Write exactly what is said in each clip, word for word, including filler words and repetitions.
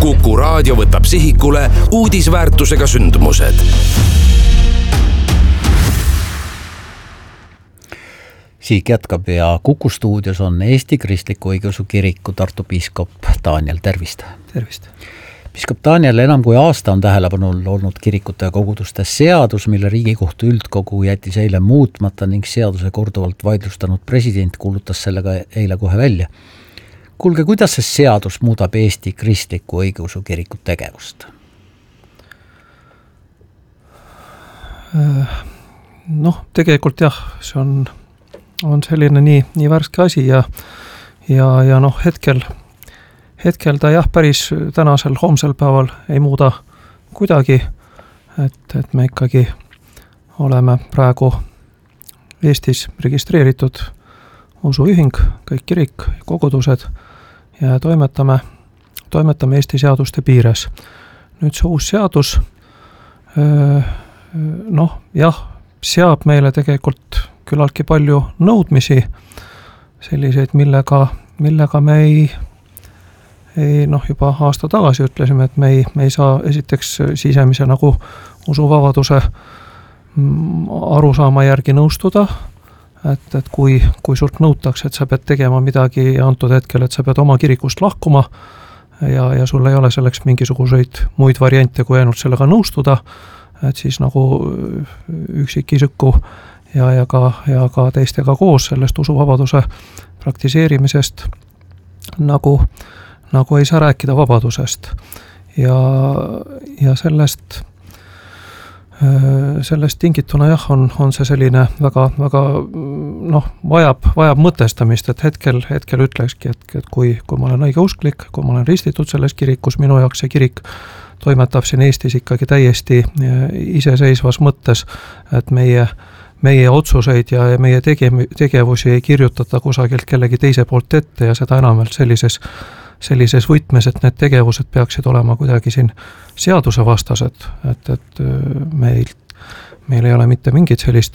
Kuku raadio võtab sihikule uudisväärtusega sündmused. Siik jätkab ja Kuku stuudios on Eesti Kristliku Õigeusu Kiriku Tartu piiskop Daniel, tervist. Tervist. Piiskop Daniel, enam kui aasta on tähelepanul olnud kirikute ja koguduste seadus, mille Riigikohtu üldkogu jättis eile muutmata ning seaduse korduvalt vaidlustanud president kuulutas sellega eile kohe välja. Kuulge, kuidas see seadus muudab Eesti Kristliku Õigeusu Kiriku tegevust? Noh, tegelikult jah, see on, on selline nii, nii värske asi ja, ja, ja noh, hetkel, hetkel ta jah, päris tänasel, homsel päeval ei muuda kuidagi, et, et me ikkagi oleme praegu Eestis registreeritud usuühing, kõik kirik, kogudused ja toimetame, toimetame Eesti seaduste piires. Nüüd see uus seadus, noh, jah, seab meile tegelikult küllaltki palju nõudmisi, selliseid, millega, millega me ei, ei, noh, juba aasta tagasi ütlesime, et me ei, me ei saa esiteks sisemise nagu usuvabaduse arusaama järgi nõustuda, et, et kui, kui sult nõutakse, et sa pead tegema midagi antud hetkel, et sa pead oma kirikust lahkuma ja, ja sul ei ole selleks mingisuguseid muid variante, kui ainult sellega nõustuda, et siis nagu üksikisiku ja, ja, ka, ja ka teistega koos sellest usuvabaduse praktiseerimisest nagu, nagu ei saa rääkida vabadusest. Ja, ja sellest sellest tingituna jah, on, on see selline väga, väga noh, vajab, vajab mõtestamist, et hetkel, hetkel ütlekski, et, et kui, kui ma olen õigeusklik, kui ma olen ristitud selles kirikus, minu jaoks see kirik toimetab siin Eestis ikkagi täiesti iseseisvas mõttes, et meie, meie otsuseid ja meie tege, tegevusi ei kirjutata kusagilt kellegi teise poolt ette ja seda enam veel sellises sellises võtmes, et need tegevused peaksid olema kuidagi siin seaduse vastased, et, et meil, meil ei ole mitte mingit sellist,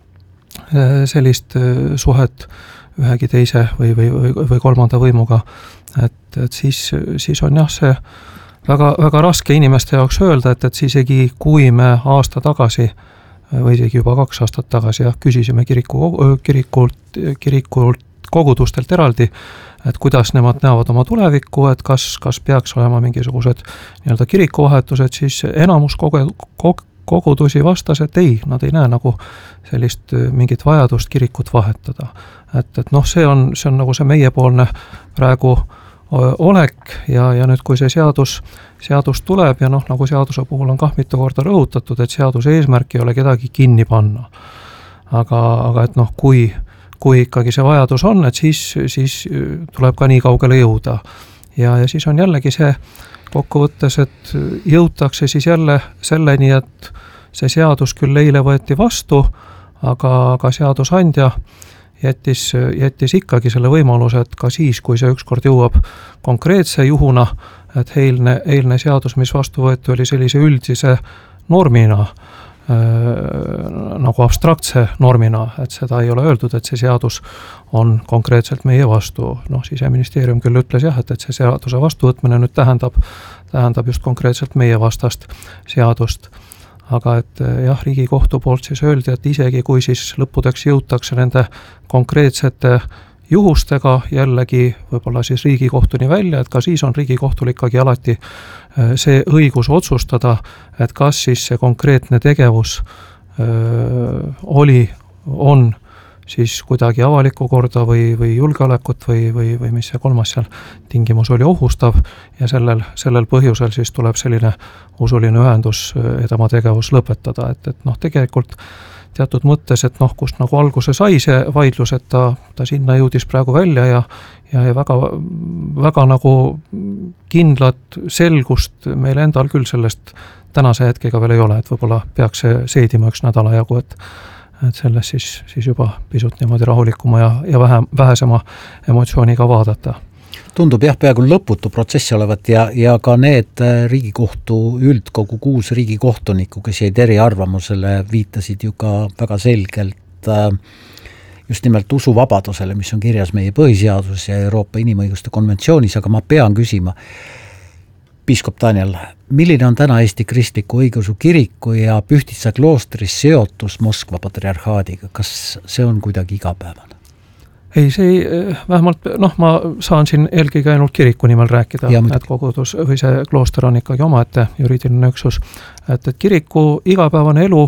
sellist suhet ühegi teise või, või, või kolmanda võimuga, et, et siis, siis on jah see väga, väga raske inimeste jaoks öelda, et, et siis isegi kui me aasta tagasi või isegi juba kaks aastat tagasi jah, küsisime kiriku, kirikult, kirikult kogudustelt eraldi, et kuidas nemad näevad oma tulevikku, et kas, kas peaks olema mingisugused nii-öelda kirikuvahetused, siis enamus kogudusi vastas, et ei, nad ei näe nagu sellist mingit vajadust kirikut vahetada. Et, et noh, see on, see on nagu see meiepoolne praegu olek ja, ja nüüd kui see seadus, seadus tuleb ja noh, nagu seaduse puhul on kah mitu korda rõhutatud, et seaduse eesmärk ei ole kedagi kinni panna. Aga, aga et noh, kui kui ikkagi see vajadus on, et siis, siis tuleb ka nii kaugele jõuda. Ja, ja siis on jällegi see kokkuvõttes, et jõutakse siis jälle selleni, et see seadus küll eile võeti vastu, aga, aga seadusandja jättis, jättis ikkagi selle võimaluse, et ka siis, kui see ükskord jõuab konkreetse juhuna, et eilne, eilne seadus, mis vastu võeti, oli sellise üldise normina, nagu abstraktse normina, et seda ei ole öeldud, et see seadus on konkreetselt meie vastu. Noh, Siseministeerium küll ütles jah, et, et see seaduse vastuvõtmine nüüd tähendab, tähendab just konkreetselt meie vastast seadust. Aga et jah, Riigikohtu poolt siis öeldi, et isegi kui siis lõppudeks jõutakse nende konkreetsete juhustega jällegi võib-olla siis Riigikohtuni välja, et ka siis on Riigikohtul ikkagi alati see õigus otsustada, et kas siis see konkreetne tegevus öö, oli, on siis kuidagi avalikku korda või, või julgeolekut või, või, või mis see kolmas seal tingimus oli ohustav ja sellel, sellel põhjusel siis tuleb selline usuline ühendus ja tema tegevus lõpetada, et, et noh, tegelikult teatud mõttes, et noh, kust nagu alguse sai see vaidlus, et ta, ta sinna jõudis praegu välja ja, ja, ja väga, väga nagu kindlat selgust meil endal küll sellest tänase hetkega veel ei ole, et võib-olla peaks see seedima üks nädala jagu, et, et sellest siis, siis juba pisut niimoodi rahulikuma ja, ja vähem, vähesema emotsiooniga vaadata. Tundub jah, peaaegu lõputu protsess olevat ja, ja ka need Riigikohtu üldkogu kuus riigikohtunikku, kes jäid eriarvamusele, viitasid ju ka väga selgelt just nimelt usuvabadusele, mis on kirjas meie põhiseaduses ja Euroopa inimõiguste konventsioonis, aga ma pean küsima, Piiskop Daniel, milline on täna Eesti Kristliku Õigeusu Kiriku ja Pühtitsa kloostri seotus Moskva patriarhaadiga? Kas see on kuidagi igapäevane? Ei, see vähemalt, noh, ma saan siin eelkõige ainult kiriku nimel rääkida, ja, et kogudus või see klooster on ikkagi omaette juriidiline üksus. Et, et kiriku igapäevane elu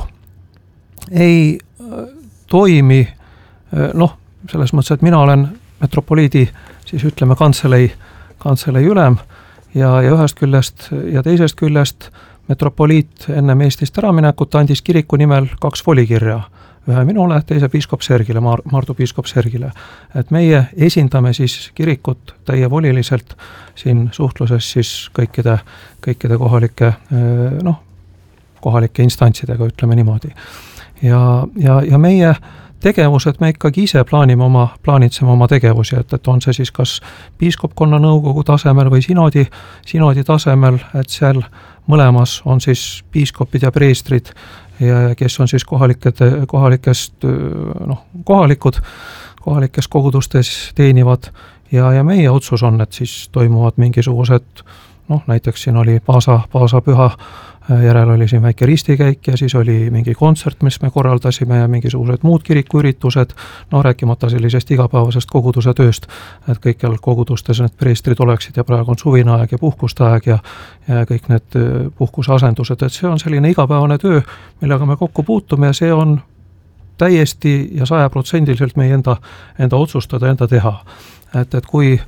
ei toimi, noh, selles mõttes, et mina olen metropoliidi, siis ütleme kantselei, kantselei ülem, Ja, ja ühest küljest ja teisest küljest metropoliit ennem Eestist ära minekut andis kiriku nimel kaks volikirja. Ühe minule, teise piiskop Sergile, Maardu piiskop Sergile. Et meie esindame siis kirikut täievoliliselt siin suhtluses siis kõikide, kõikide kohalike, noh, kohalike instantsidega, ütleme niimoodi. Ja, ja, ja meie tegevused me ikkagi ise plaanime oma, plaanitseme oma tegevusi, et, et on see siis kas piiskopkonna nõukogu tasemel või sinodi, sinodi tasemel, et seal mõlemas on siis piiskopid ja preestrid, ja kes on siis kohaliked, kohalikest, noh, kohalikud, kohalikes kogudustes teenivad ja, ja meie otsus on, et siis toimuvad mingisugused, noh, näiteks siin oli Paasa, Paasa püha, järel oli siin väike ristikäik ja siis oli mingi kontsert, mis me korraldasime ja mingisugused muud kirikuüritused, no rääkimata sellisest igapäevasest koguduse tööst, et kõikjal kogudustes need preestrid oleksid ja praegu on suvine aeg ja puhkuste aeg ja, ja kõik need puhkuse asendused, et see on selline igapäevane töö, millega me kokku puutume ja see on täiesti ja sajaprotsendiliselt meie enda, enda otsustada, enda teha. Et, et kui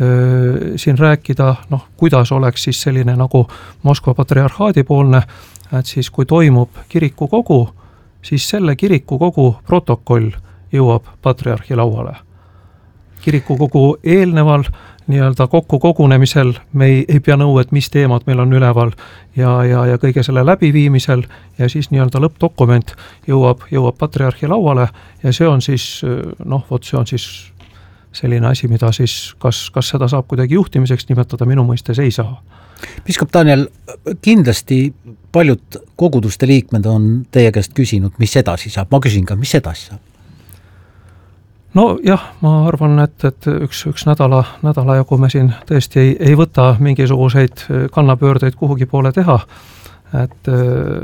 siin rääkida, noh, kuidas oleks siis selline nagu Moskva patriarhaadi poolne, et siis kui toimub kirikukogu, siis selle kirikukogu protokoll jõuab patriarhi lauale. Kirikukogu eelneval nii-öelda kokku kogunemisel me ei, ei pea nõu, et mis teemad meil on üleval ja, ja, ja kõige selle läbiviimisel ja siis nii-öelda lõppdokument jõuab, jõuab patriarhi lauale ja see on siis, noh, vot see on siis selline asi, mida siis, kas, kas seda saab kuidagi juhtimiseks nimetada, minu mõistes ei saa. Piiskop Daniel, kindlasti paljud koguduste liikmed on teie käest küsinud, mis edasi saab. Ma küsin ka, mis edasi saab? No jah, ma arvan, et, et üks, üks nädala, nädala jagu me siin tõesti ei, ei võta mingisuguseid kannapöördeid kuhugi poole teha, et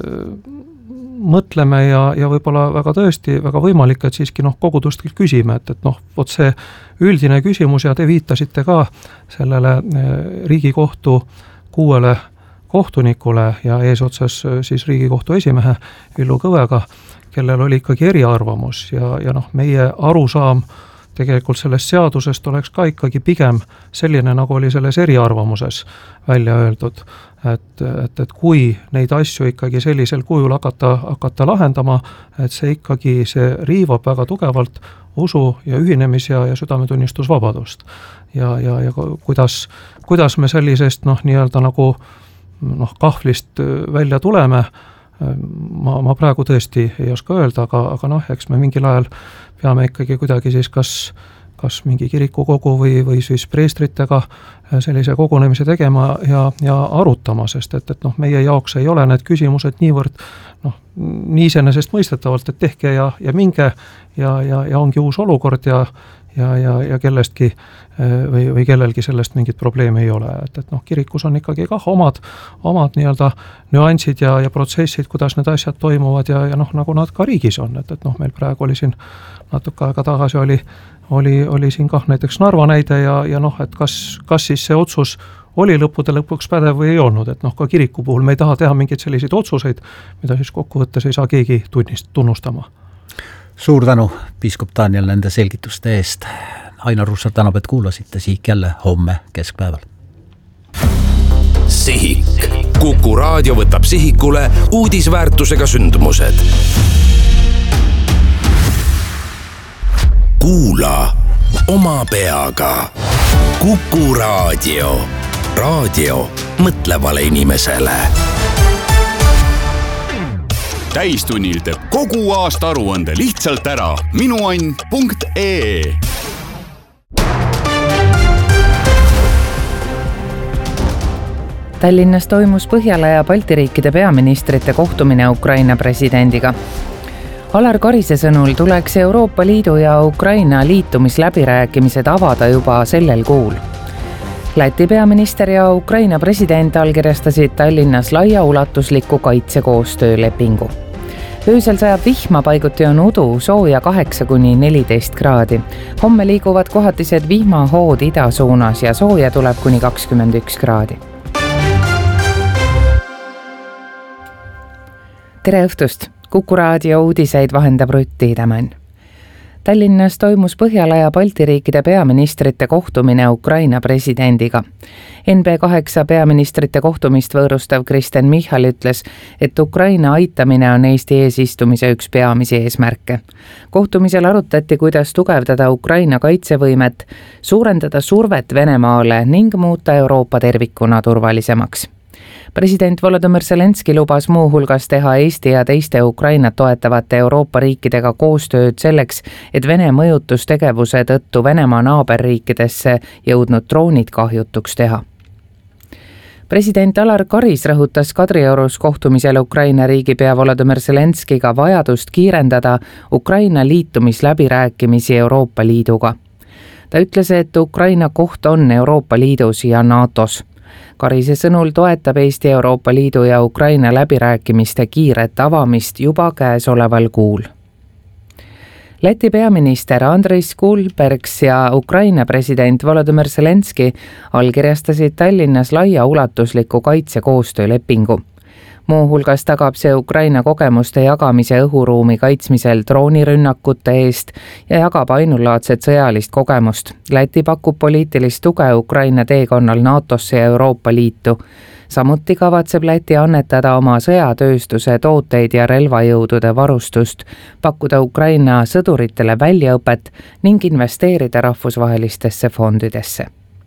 mõtleme ja, ja võib-olla väga tõesti, väga võimalik, et siiski noh, kogudustelt küsime, et, et noh, vot see üldine küsimus ja te viitasite ka sellele Riigikohtu kuuele kohtunikule ja eesotsas siis Riigikohtu esimehe Villu Kõvega, kellel oli ikkagi eriarvamus ja, ja noh, meie arusaam tegelikult sellest seadusest oleks ka ikkagi pigem selline, nagu oli selles eriarvamuses välja öeldud, et, et, et kui neid asju ikkagi sellisel kujul hakata, hakata lahendama, et see ikkagi, see riivab väga tugevalt usu ja ühinemis- ja, ja südametunnistusvabadust. Ja, ja, ja kuidas, kuidas me sellisest noh, nii-öelda nagu noh, kahvlist välja tuleme, ma, ma praegu tõesti ei oska öelda, aga, aga noh, eks me mingil ajal peame ikkagi kuidagi siis kas, kas mingi kirikukogu või, või siis preestritega sellise kogunemise tegema ja, ja arutama, sest et, et noh, meie jaoks ei ole need küsimused niivõrd noh, nii iseenesest mõistetavalt, et tehke ja, ja minge ja, ja, ja ongi uus olukord ja, ja, ja, ja kellestki või, või kellelgi sellest mingit probleemi ei ole, et, et noh, kirikus on ikkagi kah omad, omad nii-öelda nüansid ja, ja protsessid, kuidas need asjad toimuvad ja, ja noh, nagu nad ka riigis on, et, et noh, meil praegu oli siin natuke aega tagasi oli, oli, oli siin kah näiteks Narva näide ja, ja noh, et kas, kas siis see otsus oli lõppude lõpuks pädev või ei olnud, et noh, ka kiriku puhul me ei taha teha mingeid selliseid otsuseid, mida siis kokkuvõttes ei saa keegi tunnist, tunnustama. Suur tänu, piiskop Daniel, nende selgituste eest. Ainar Russar tänab, et kuulasite Sihik jälle homme keskpäeval. Sihik. Kuku raadio võtab sihikule uudisväärtusega sündmused. Kuula oma peaga. Kuku raadio. Raadio mõtlevale inimesele. Täistunnil teeb kogu aasta aruande lihtsalt ära minuann punkt ee. Tallinnas toimus Põhjala ja Balti riikide peaministrite kohtumine Ukraina presidendiga. Alar Karise sõnul tuleks Euroopa Liidu ja Ukraina liitumisläbirääkimised avada juba sellel kuul. Läti peaminister ja Ukraina president allkirjastasid Tallinnas laiaulatusliku kaitsekoostöölepingu. Öösel sajab vihma, paiguti on udu, sooja kaheksa kuni neliteist kraadi. Homme liiguvad kohatised vihmahood ida suunas ja sooja tuleb kuni kakskümmend üks kraadi. Tere õhtust! Kuku raadio uudiseid vahendab Rutt Tiidemann. Tallinnas toimus Põhjala ja Balti riikide peaministrite kohtumine Ukraina presidendiga. N B kaheksa peaministrite kohtumist võõrustav Kristen Michal ütles, et Ukraina aitamine on Eesti eesistumise üks peamisi eesmärke. Kohtumisel arutati, kuidas tugevdada Ukraina kaitsevõimet, suurendada survet Venemaale ning muuta Euroopa tervikuna turvalisemaks. President Volodymyr Zelenski lubas muu hulgas teha Eesti ja teiste Ukrainat toetavate Euroopa riikidega koostööd selleks, et Vene mõjutustegevuse tõttu Venemaa naaberriikidesse jõudnud droonid kahjutuks teha. President Alar Karis rõhutas Kadriorus kohtumisel Ukraina riigipea Volodymyr Zelenskiga vajadust kiirendada Ukraina liitumisläbirääkimisi Euroopa Liiduga. Ta ütles, et Ukraina koht on Euroopa Liidus ja NATOs. Karise sõnul toetab Eesti Euroopa Liidu ja Ukraina läbirääkimiste kiiret avamist juba käesoleval kuul. Läti peaminister Andris Kulbergs ja Ukraina president Volodymyr Zelenski allkirjastasid Tallinnas laiaulatusliku kaitsekoostöölepingu. Muu hulgas tagab see Ukraina kogemuste jagamise õhuruumi kaitsmisel droonirünnakute eest ja jagab ainulaadset sõjalist kogemust. Läti pakub poliitilist tuge Ukraina teekonnal NATOsse ja Euroopa Liitu. Samuti kavatseb Läti annetada oma sõjatööstuse tooteid ja relvajõudude varustust, pakkuda Ukraina sõduritele väljaõpet ning investeerida rahvusvahelistesse fondidesse.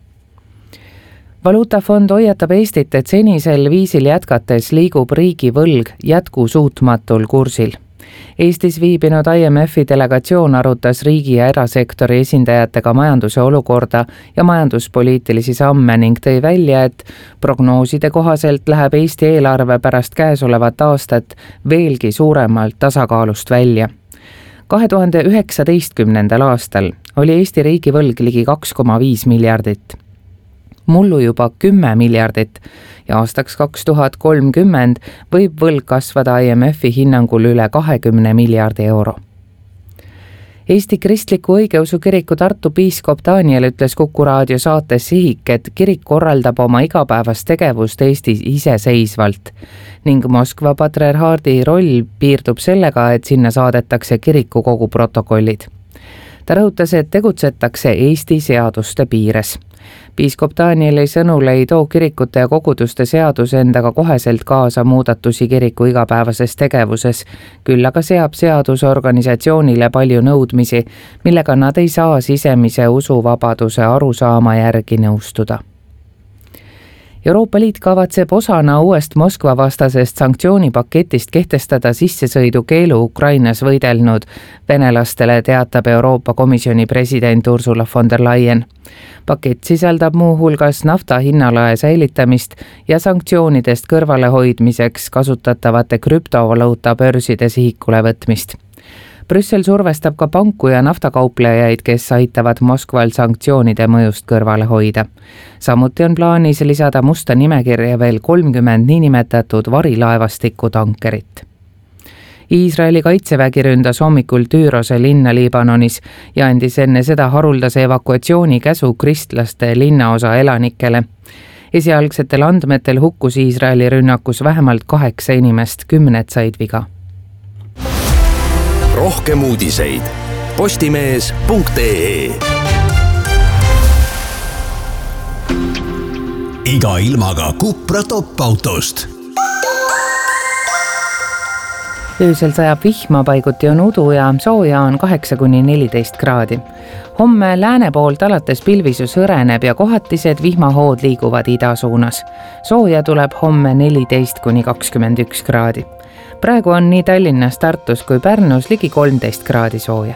Valuutafond hoiatab Eestit, et senisel viisil jätkates liigub riigi võlg jätkusuutmatul kursil. Eestis viibinud I M F-i delegatsioon arutas riigi ja erasektori esindajatega majanduse olukorda ja majanduspoliitilisi samme ning tõi välja, et prognooside kohaselt läheb Eesti eelarve pärast käesolevat aastat veelgi suuremalt tasakaalust välja. kahe tuhande üheksateistkümnendal aastal oli Eesti riigi võlg ligi kaks koma viis miljardit. Mullu juba kümme miljardit ja aastaks kaks tuhat kolmkümmend võib võlg kasvada I M F-i hinnangul üle kahekümne miljardi euro. Eesti Kristliku Õigeusu Kiriku Tartu piiskop Daniel ütles Kuku raadio saates Sihik, et kirik korraldab oma igapäevast tegevust Eestis iseseisvalt ning Moskva patriarhaadi roll piirdub sellega, et sinna saadetakse kiriku kogu protokollid. Ta rõhutas, et tegutsetakse Eesti seaduste piires. Piiskop Danieli sõnul ei too kirikute ja koguduste seadus endaga koheselt kaasa muudatusi kiriku igapäevases tegevuses, küll aga seab seadus organisatsioonile palju nõudmisi, millega nad ei saa sisemise usuvabaduse arusaama järgi nõustuda. Euroopa Liit kavatseb osana uuest Moskva vastasest sanktsioonipaketist kehtestada sissesõidu keelu Ukrainas võidelnud venelastele, teatab Euroopa Komisjoni president Ursula von der Leyen. Pakett sisaldab muu hulgas nafta hinnalae säilitamist ja sanktsioonidest kõrvalehoidmiseks kasutatavate krüptovaluuta börside sihikule võtmist. Brüssel survestab ka panku ja naftakauplejaid, kes aitavad Moskval sanktsioonide mõjust kõrvale hoida. Samuti on plaanis lisada musta nimekirja veel kolmkümmend niinimetatud varilaevastiku tankerit. Iisraeli kaitsevägi ründas hommikul Tüürose linna Liibanonis ja andis enne seda haruldase evakuatsiooni käsu kristlaste linnaosa elanikele. Esialgsetel andmetel hukkus Iisraeli rünnakus vähemalt kaheksa inimest, kümned said viga. Rohkem uudiseid postimees punkt ee. Iga ilmaga Cupra top-autost. Öösel sajab vihma, paiguti on udu ja sooja on kaheksa kuni neliteist kraadi. Homme lääne poolt alates pilvisus hõreneb ja kohatised vihmahood liiguvad ida suunas. Sooja tuleb homme neliteist kuni kakskümmend üks kraadi. Praegu on nii Tallinnas, Tartus kui Pärnus ligi kolmteist kraadi sooja.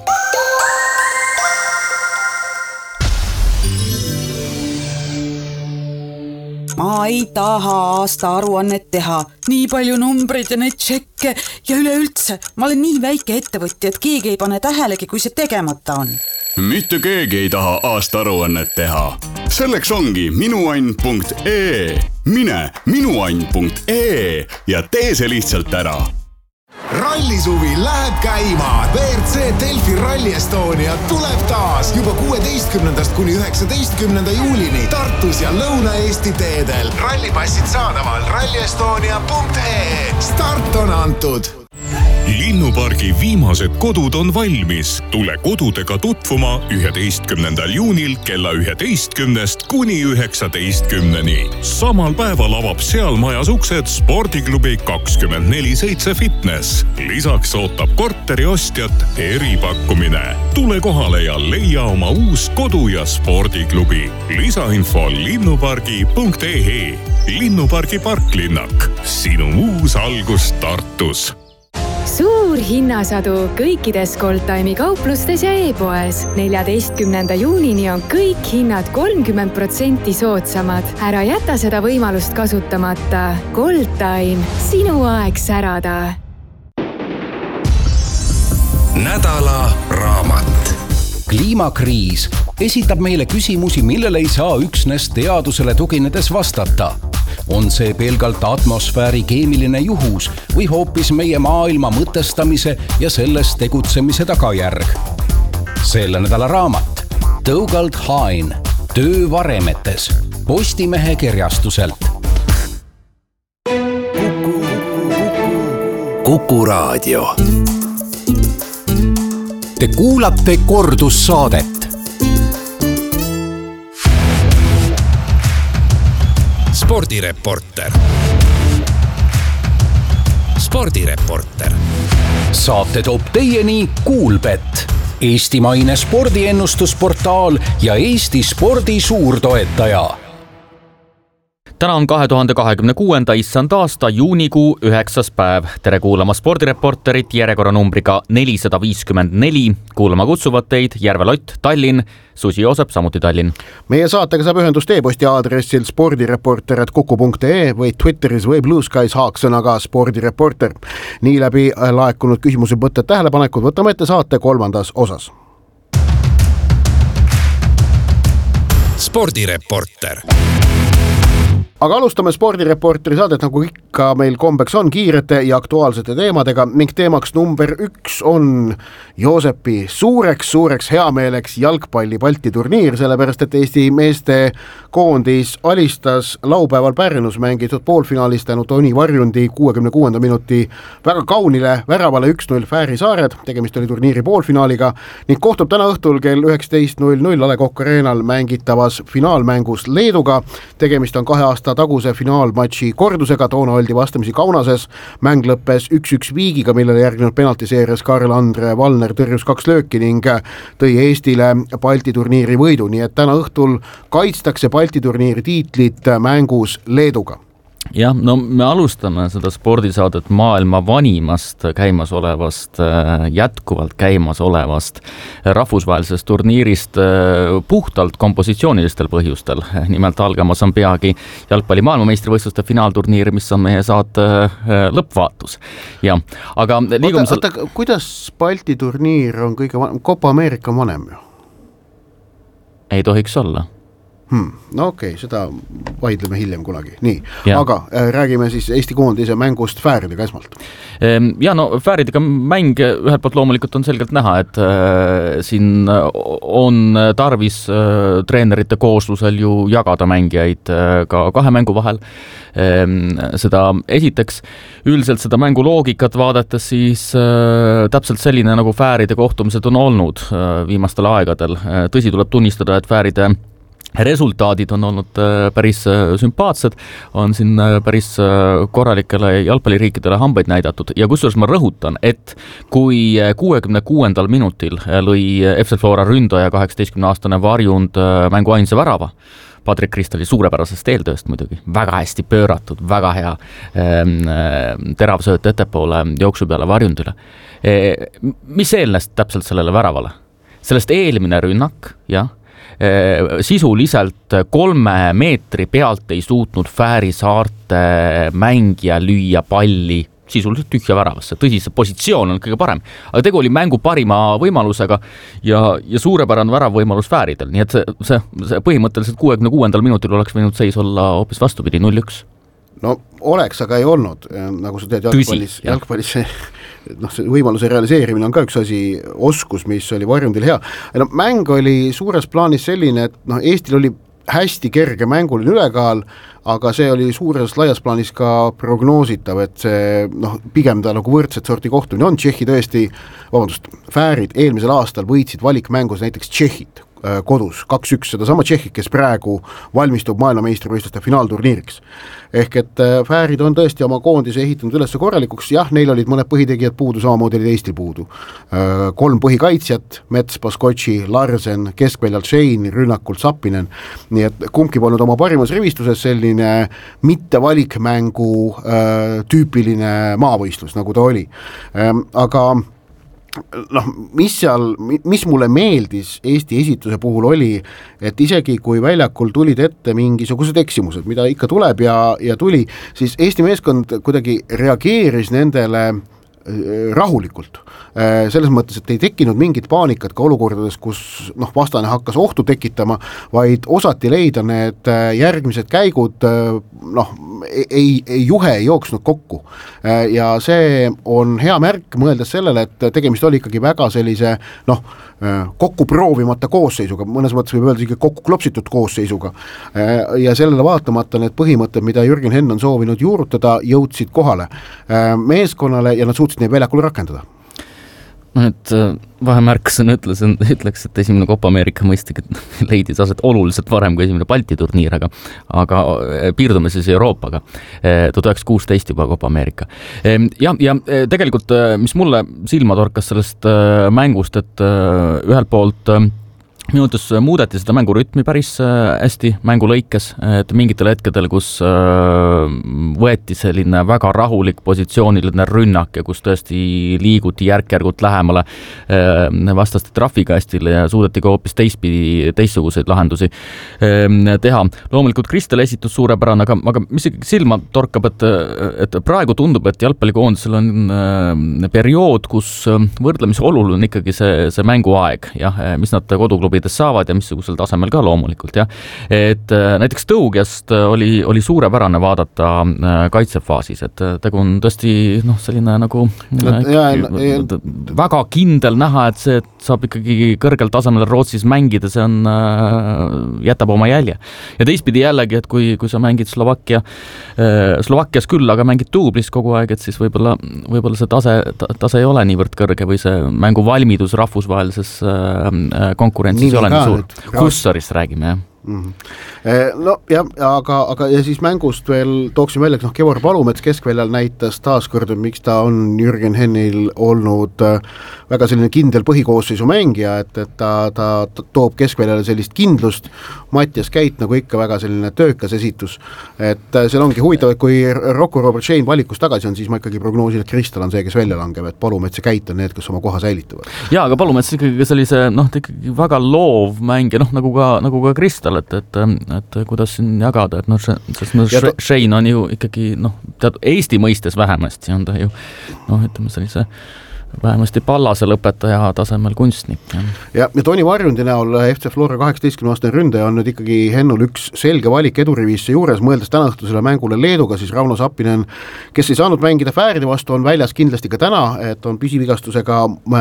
Ma ei taha aasta aruannet teha, nii palju numbreid ja neid tšekke ja üleüldse. Ma olen nii väike ettevõtja, et keegi ei pane tähelegi, kui see tegemata on. mitte keegi ei taha aastaaruannet teha. Selleks ongi minuann punkt ee. Mine minuann punkt ee ja tee see lihtsalt ära. Rallisuvi läheb käima. V R C Delfi Rally Estonia tuleb taas juba kuueteistkümnendast kuni üheksateistkümnenda juulini Tartus ja Lõuna-Eesti teedel. Rallipassid saadaval ralli estonia punkt ee. Start on antud. Linnupargi viimased kodud on valmis. Tule kodudega tutvuma üheteistkümnendal juunil kella üheteistkümnest kuni üheksateistkümneni. Samal päeval avab seal majas uksed spordiklubi kakskümmend neli seitse fitness. Lisaks ootab korteri ostjat eripakkumine. Tule kohale ja leia oma uus kodu- ja spordiklubi. Lisainfo linnupargi punkt ee. Linnupargi parklinnak. Sinu uus algus Tartus. Suur hinnasadu kõikides Goldtime'i kauplustes ja e-poes. neljateistkümnenda juunini on kõik hinnad kolmkümmend protsenti soodsamad. Ära jäta seda võimalust kasutamata. Goldtime, sinu aeg särada. Nädala raamat. kliimakriis esitab meile küsimusi, millele ei saa üksnes teadusele tuginedes vastata. On see pelgalt atmosfääri keemiline juhus või hoopis meie maailma mõtestamise ja selles tegutsemise tagajärg? Selle nädala raamat Dougald Hine, Töö varemetes, Postimehe kirjastuselt. Kuku Raadio. Te kuulate kordussaadet. Spordireporter. Spordireporter. Saate toob teieni Kuulbet, eestimaine spordiennustusportaal ja Eesti spordi suurtoetaja. Täna on kahe tuhande kahekümne kuuenda issand aasta juunikuu üheksas päev. Tere kuulama spordireporterit järjekorranumbriga nelisada viiskümmend neli. Kuulama kutsuvad teid Järve Lott, Tallinn, Susi Joosep, samuti Tallinn. Meie saatega saab ühendust e-posti aadressil spordireporter at kuku punkt ee või Twitteris või Blue Skies haaksõnaga spordireporter. Nii läbi laekunud küsimuse mõtted tähelepanekud võtame ette saate kolmandas osas. Spordireporter. Aga alustame spordireporteri saadet, nagu ikka meil kombeks on, kiirete ja aktuaalsete teemadega ning teemaks number üks on Joosepi suureks, suureks heameeleks jalgpalli Balti turniir, sellepärast et Eesti meeste koondis alistas laupäeval Pärnus mängitud poolfinaalist tänu Toni Varjundi kuuekümne kuuenda minuti väga kaunile väravale üks null Fääri saared, tegemist oli turniiri poolfinaaliga ning kohtub täna õhtul kell üheksateist null null A Le Coq Arena'l mängitavas finaalmängus Leeduga. Tegemist on kahe aasta taguse finaalmatši kordusega, toona oldi vastamisi Kaunases, mäng lõppes üks üks viigiga, millele järginud penaltiseerias Karl-Andre Valner tõrjus kaks lööki ning tõi Eestile Balti turniiri võidu, nii et täna õhtul kaitstakse Balti turniiri tiitlit mängus Leeduga. Jah, no me alustame seda spordisaadet maailma vanimast käimasolevast, jätkuvalt käimasolevast rahvusvahelisest turniirist puhtalt kompositsioonilistel põhjustel. Nimelt algamas on peagi jalgpalli maailmameistrivõistluste finaalturniir, mis on meie saate lõppvaatus. Ja, aga liigume... Oota, oota, kuidas Balti turniir on kõige vanem? Copa America on vanem ju? Ei tohiks olla. Hmm, no okei, okay, seda vaidleme hiljem kunagi. Nii, ja. Aga äh, räägime siis Eesti koondise mängust Fääridega esmalt. Ja no Fääridega mäng ühelt poolt loomulikult on selgelt näha, et äh, siin on tarvis äh, treenerite kooslusel ju jagada mängijaid äh, ka kahe mängu vahel. Ähm, seda esiteks, üldiselt seda mängu loogikat vaadates siis äh, täpselt selline nagu Fääride kohtumised on olnud äh, viimastel aegadel. Äh, tõsi tuleb tunnistada, et Fääride resultaadid on olnud päris sümpaatsed, on siin päris korralikele jalgpalliriikidele hambaid näidatud ja kusjuures ma rõhutan, et kui kuuekümne kuuendal minutil lõi F C Flora ründaja kaheksateistkümne aastane Varjund mängu ainsa värava, Patrick Kristali suurepärasest eeltööst muidugi, väga hästi pööratud, väga hea ähm, teravsööt ettepoole jooksu peale Varjundile. E, mis eelnes täpselt sellele väravale? Sellest eelmine rünnak, jah, sisuliselt kolme meetri pealt ei suutnud Fääri saarte mängija lüüa palli sisuliselt tühja väravasse, tõsi, see positsioon on kõige parem, aga tegu oli mängu parima võimalusega ja, ja suurepärane väravvõimalus Fääridel, nii et see, see, see põhimõtteliselt kuuekümne kuuendal minutil oleks võinud seis olla hoopis vastupidi, null üks. No oleks, aga ei olnud, nagu sa tead, jalgpallis, jalgpallis noh, see võimaluse realiseerimine on ka üks asi, oskus, mis oli Varjundil hea. No, mäng oli suures plaanis selline, et noh, Eestil oli hästi kerge mänguline ülekaal, aga see oli suures laias plaanis ka prognoositav, et see noh, pigem ta nagu võrdset sorti kohtumine on. Tšehhi tõesti, vabandust, Fäärid eelmisel aastal võitsid valikmängus näiteks Tšehhid kodus, kaks üks, seda sama Tšehhid, kes praegu valmistub maailmameistrivõistluste finaalturniiriks. Ehk et Fäärid on tõesti oma koondise ehitanud üles korralikuks, jah, neil olid mõned põhitegijad puudu, samamoodi olid Eestil puudu. Kolm põhikaitsjat, Mets, Baskotši, Larsen, keskväljalt Schein, rünnakult Sapinen, nii et kumbki polnud oma parimas rivistuses, selline mitte valikmängu tüüpiline maavõistlus, nagu ta oli. Aga noh, mis seal, mis mulle meeldis Eesti esituse puhul oli, et isegi kui väljakul tulid ette mingisugused eksimused, mida ikka tuleb ja, ja tuli, siis Eesti meeskond kuidagi reageeris nendele rahulikult. Selles mõttes, et ei tekkinud mingit paanikat ka olukordades, kus noh, vastane hakkas ohtu tekitama, vaid osati leida need järgmised käigud, noh, ei, ei juhe ei jooksnud kokku. Ja see on hea märk, mõeldes sellele, et tegemist oli ikkagi väga sellise noh, kokku proovimata koosseisuga, mõnes mõttes võib öelda ikkagi kokku klopsitud koosseisuga. Ja sellele vaatamata need põhimõtted, mida Jürgen Henn on soovinud juurutada, jõudsid kohale meeskonnale ja nad suutsid neid väljakul rakendada. No, et vahemärkusena ütles, ütleks, et esimene Copa Ameerika mõistagi leidis aset oluliselt varem kui esimene Balti turniir, aga, aga piirdume siis Euroopaga. tuhat üheksasada kuusteist juba Copa Ameerika. Ja, ja tegelikult, mis mulle silma torkas sellest mängust, et ühelt poolt minu mõttes muudeti seda mängurütmi päris hästi mängu lõikes, et mingitel hetkedel, kus võeti selline väga rahulik positsiooniline rünnak ja kus tõesti liiguti järk-järgult lähemale vastaste trafikastile ja suudeti ka hoopis teistpidi teistsuguseid lahendusi teha. Loomulikult Kristel esitus suurepärane, aga, aga mis ikkagi silma torkab, et, et praegu tundub, et jalgpallikoondisel on periood, kus võrdlemise oluline on ikkagi see, see mänguaeg, jah, mis nad koduklubi saavad ja missugusel tasemel ka loomulikult, jah. Et näiteks Tõugjast oli, oli suurepärane vaadata kaitsefaasis, et tegu on tõesti noh, selline nagu no, ja, ja, väga kindel näha, et see saab ikkagi kõrgel tasemel Rootsis mängida, see on, jätab oma jälje. Ja teistpidi jällegi, et kui, kui sa mängid Slovakkia, Slovakkias küll, aga mängid duublis kogu aeg, et siis võib-olla, võib-olla see tase, tase ei ole niivõrd kõrge või see mängu valmidus rahvusvahelises konkurentsis ei ole nii suur. Kussarist räägime, jah. Mm-hmm. No ja, aga, aga ja siis mängust veel tooksin välja, noh, Kevor Palumets keskväljal näitas taaskord, miks ta on Jürgen Hennil olnud väga selline kindel põhikoosseisu mängija, et, et ta, ta, ta toob keskväljale sellist kindlust. Mattias Käit nagu ikka väga selline töökas esitus, et seal ongi huvitav, et kui Rocco Robert Schein valikus tagasi on, siis ma ikkagi prognoosin, et Kristal on see, kes välja langeb, et Palumets ja Käit on need, kes oma koha säilitavad. Ja, aga Palumets ikkagi sellise, noh, ikkagi väga loov mängija, noh, nagu ka, nagu ka Kristal, et, et, et kuidas siin jagada, et noh, Schein on ju ikkagi, noh, tead, Eesti mõistes vähemasti on ta ju, noh, ütleme sellise vähemasti pallase lõpetaja tasemel kunstnik. Ja, ja Toni Varjundi näol F C Flora kaheksateistkümne aastane ründaja on nüüd ikkagi Hennul üks selge valik eduriviisse juures, mõeldes täna õhtusele mängule Leeduga, siis Rauno Sappinen, kes ei saanud mängida Fääride vastu, on väljas kindlasti ka täna, et on püsivigastusega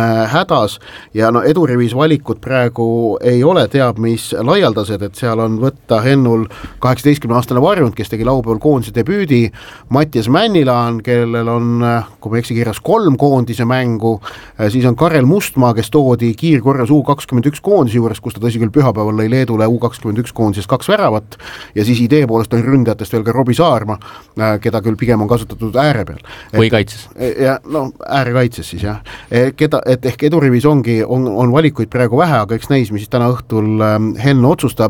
hädas ja no edurivis valikut praegu ei ole, teab mis laialdased, et seal on võtta Hennul kaheksateistkümne aastane Varjund, kes tegi laupäeval koondise debüüdi, Mattias Männilaan, kellel on, kui ma eksi kirjas, kolm koondise mängu, siis on Karel Mustmaa, kes toodi kiirkorras U kakskümmend üks koondise juures, kus ta tõsi küll pühapäeval lõi Leedule U kakskümmend üks koondises kaks väravat ja siis idee poolest on ründajatest veel ka Robbie Saarma, keda küll pigem on kasutatud ääre peal. Või kaitses. Ja, no ääre kaitses siis, jah. Keda, et ehk edurivis ongi, on, on valikuid praegu vähe, aga eks näis, mis täna õhtul Henn otsustab.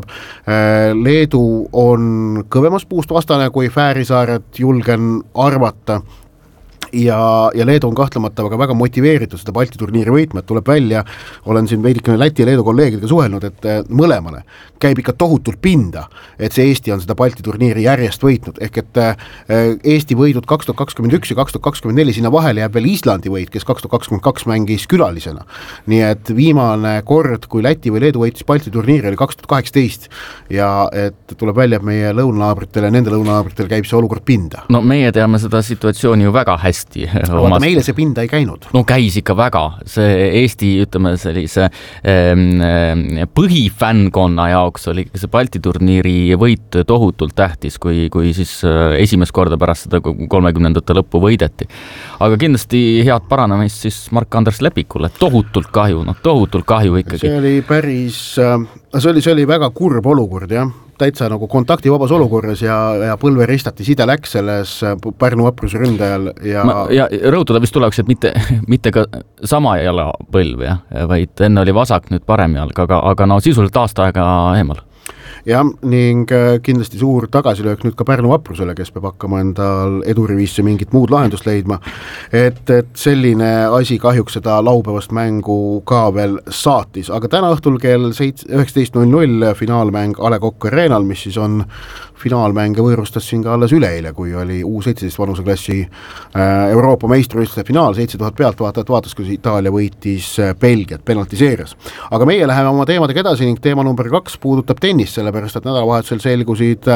Leedu on kõvemas puust vastane, kui Fäärisaaret julgen arvata. ja, ja Leedu on kahtlemata väga, väga motiveeritud seda Balti turniiri võitma, et tuleb välja, olen siin veidikene Läti ja Leedu kolleegidega suhelnud, et mõlemale käib ikka tohutult pinda, et see Eesti on seda Balti turniiri järjest võitnud, ehk et Eesti võidud kaks tuhat kakskümmend üks ja kaks tuhat kakskümmend neli sinna vahele jääb veel Islandi võit, kes kaks tuhat kakskümmend kaks mängis külalisena. Nii et viimane kord, kui Läti või Leedu võitis Balti turniiri oli kaks tuhat kaheksateist ja et tuleb välja, et meie lõunanaabritele, nende lõunanaabritele käib see olukord pinda. No meie teame seda situatsiooni ju väga hästi. Vaata, meile see pinda ei käinud. No käis ikka väga. See Eesti, ütleme sellise ähm, põhifännkonna jaoks oli see Balti turniiri võit tohutult tähtis, kui, kui siis esimest korda pärast seda kolmekümnendate lõppu võideti. Aga kindlasti head paranemist siis Mark-Andres Lepikule. Tohutult kahju, no tohutult kahju ikkagi. See oli päris, see oli, see oli väga kurb olukord, jah. Täitsa nagu kontaktivabas olukorras ja, ja põlve ristati, side läks selles Pärnu Vapruse ründajal ja... Ma, ja rõhutada vist tuleks, et mitte, mitte ka sama jala põlv, jah, vaid enne oli vasak, nüüd parem jalg, aga, aga no sisuliselt aasta aega eemal. Ja ning kindlasti suur tagasilöök nüüd ka Pärnu Vaprusele, kes peab hakkama endal eduriviisse mingit muud lahendust leidma, et, et selline asi kahjuks seda laupäevast mängu ka veel saatis, aga täna õhtul kell üheksateist null null finaalmäng A Le Coq Arenal, mis siis on finaalmänge võõrustas siin ka alles üleeile, kui oli U seitseteist vanuseklassi Euroopa meistrivõistluste finaal, seitse tuhat pealt vaatajat vaatas, kus Itaalia võitis Belgiat penaltiseerias. Aga meie läheme oma teemadega edasi ning teema number kaks puudutab tennis, sellepärast et nädalavahetusel selgusid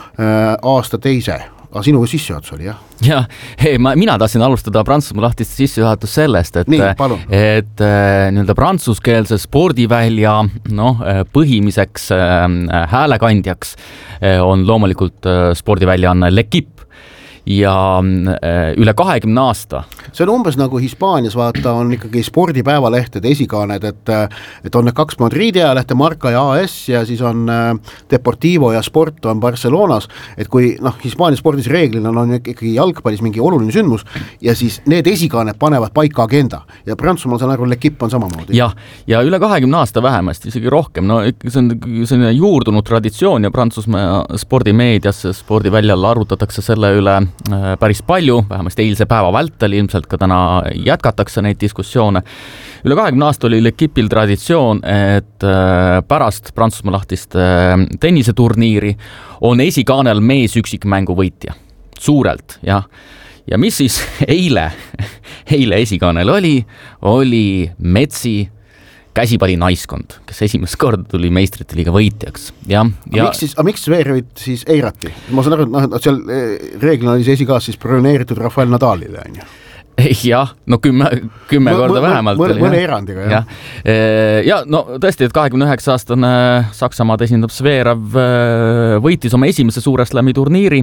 aasta teise. Aga sinu sissejuhatus oli, jah? Ja, hei, ma, mina tahtsin alustada Prantsusmaa lahtist sissejuhatus sellest, et, Nii, et nii-öelda prantsuskeelse spordivälja no, põhimiseks häälekandjaks on loomulikult spordiväljaanne L'Equipe ja üle kahekümne aasta. See on umbes nagu Hispaanias vaata on ikkagi spordipäevalehtede esikaaned, et, et on need kaks Madridi ajalehte, Marca ja A S ja siis on Deportivo ja Sport on Barcelonas, et kui noh, Hispaania spordis reeglina on ikkagi jalgpallis mingi oluline sündmus ja siis need esikaaned panevad paika agenda ja Prantsusmaal saan aru, L'Equipe on samamoodi. Ja, ja üle kahekümne aasta vähemasti, isegi rohkem, no see on selline juurdunud traditsioon ja Prantsusmaa spordimeedias spordiväljal arvutatakse selle üle päris palju, vähemasti eilse päeva vältel, ilmselt ka täna jätkatakse neid diskussioone. Üle kahekümne aasta oli L'Equipe'il traditsioon, et pärast Prantsusmaa lahtist tenniseturniiri on esikaanel mees üksikmängu võitja. Suurelt, jah. Ja mis siis eile, eile esikaanel oli, oli Metsi käsipalli naiskond, kes esimest korda tuli meistrite liiga võitjaks. Ja, ja... Miks siis, aga miks Zverevit siis eirati? Ma saan aru, et, no, et seal reeglina oli see esikaas siis broneeritud Rafael Nadalile, on ju? Jah, no kümme, kümme m- korda m- vähemalt. Mõne, mõne erandiga, jah. Ja. ja, no tõesti, et kahekümne üheksa aastane Saksamaad esindab Zverev võitis oma esimese suure slami turniiri,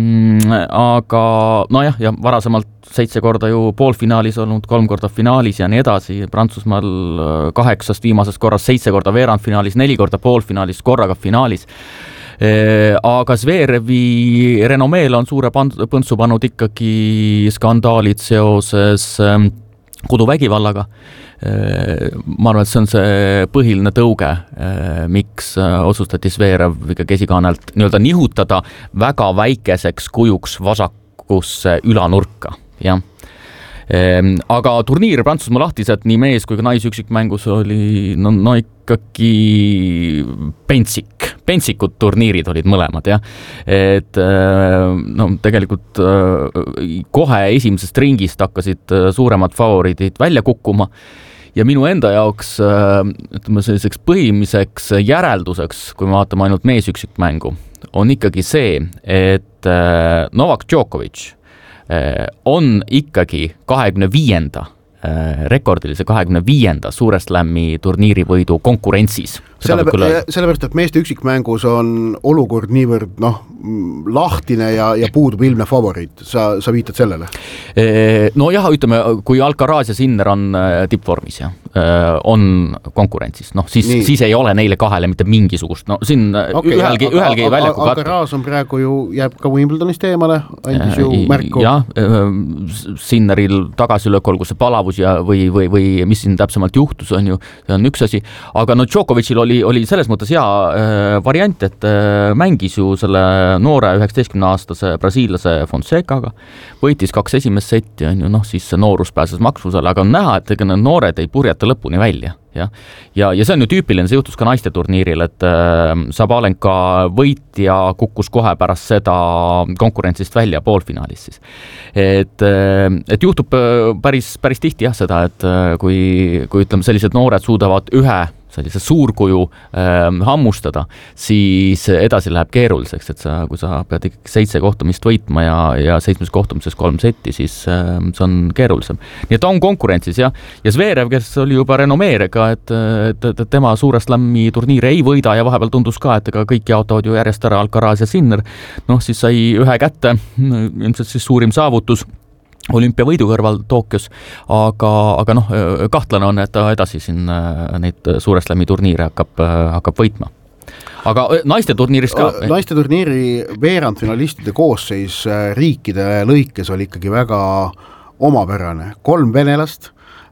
aga no jah, ja varasemalt seitse korda ju poolfinaalis olnud, kolm korda finaalis ja nii edasi. Prantsusmaal kaheksast viimasest korras seitse korda veerandfinaalis, neli korda poolfinaalis, korraga finaalis. Aga Zverevi renomeel on suure põntsu pannud ikkagi skandaalid seoses koduvägivallaga. Ma arvan, et see on see põhiline tõuge, miks otsustati Zverev ikkagi esikaanelt nii-öelda nihutada väga väikeseks kujuks vasakusse ülanurka, jah. Aga turniir Prantsusmaa lahtised nii mees kui ka naisüksikmängus oli no, no ikkagi pentsik, pentsikud turniirid olid mõlemad, jah. Et no tegelikult kohe esimesest ringist hakkasid suuremad favoriidid välja kukkuma ja minu enda jaoks ütleme selliseks põhimiseks järelduseks, kui me vaatame ainult meesüksikmängu, on ikkagi see, et Novak Djokovic on ikkagi kahekümne viienda rekordilise kahekümne viienda suure slammi turniirivõidu konkurentsis. Selle, sellepärast, et meeste üksikmängus on olukord niivõrd noh, lahtine ja, ja puudub ilmne favoriit. Sa, sa viitad sellele? No jah, ütleme, kui Alcaraz ja Sinner on tippvormis ja on konkurentsis, noh siis, siis ei ole neile kahele mitte mingisugust, no siin okay, ühelgi, aga, ühelgi aga, väljaku katta. Alcaraz on praegu ju, jääb ka Wimbledonist eemale, andis ju märku. Jah, Sinneril tagasilöök, olgu see palavus ja, või, või, või mis siin täpsemalt juhtus, on ju, see on üks asi, aga no Djokovicil oli, oli selles mõttes hea äh, variant, et äh, mängis ju selle noore üheksateistkümne aastase brasiillase Fonsecaga, võitis kaks esimest setti, on ju, noh, siis see noorus pääses maksusele, aga on näha, et ega need noored ei purjeta lõpuni välja. Ja, ja, ja see on ju tüüpiline, see juhtus ka naiste turniiril, et äh, Sabalenka võitja kukkus kohe pärast seda konkurentsist välja poolfinaalis siis. Et, äh, et juhtub päris, päris tihti jah seda, et äh, kui, kui ütleme, sellised noored suudavad ühe sellise suurkuju äh, hammustada, siis edasi läheb keeruliseks, et sa, kui sa pead ikkagi seitse kohtumist võitma ja, ja seitsmes kohtumises kolm setti, siis äh, see on keerulisem. Nii et on konkurentsis ja, ja Zverev, kes oli juba renomeerega, et, et, et tema suure slammi turniire ei võida ja vahepeal tundus ka, et ega kõik jaotavad ju järjest ära Alcaraz ja Sinner, noh siis sai ühe kätte, ilmselt siis suurim saavutus olümpiavõidu kõrval Tokyos, aga, aga noh, kahtlane on, et ta edasi siin neid suure slammi turniire hakkab, hakkab võitma. Aga naiste turniiris ka? Naiste turniiri veerandfinalistide koosseis riikide lõikes oli ikkagi väga omapärane. Kolm venelast,